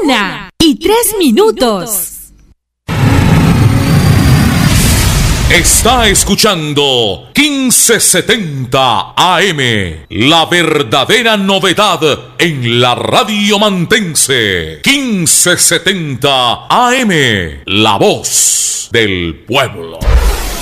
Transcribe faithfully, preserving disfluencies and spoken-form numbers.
Una y tres minutos. Está escuchando quince setenta A M, la verdadera novedad en la radio mantense. quince setenta A M, la voz del pueblo.